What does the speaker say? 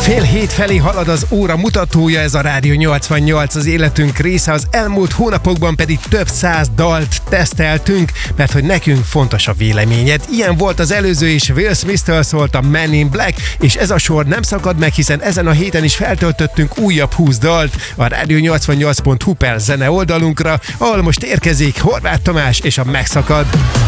6:30 felé halad az óra mutatója, ez a Rádió 88 az életünk része, az elmúlt hónapokban pedig több 100 dalt teszteltünk, mert hogy nekünk fontos a véleményed. Ilyen volt az előző is, Will Smith-től szólt a Man in Black, és ez a sor nem szakad meg, hiszen ezen a héten is feltöltöttünk újabb 20 dalt a rádió88.hu per zene oldalunkra, ahol most érkezik Horváth Tamás és a Megszakad.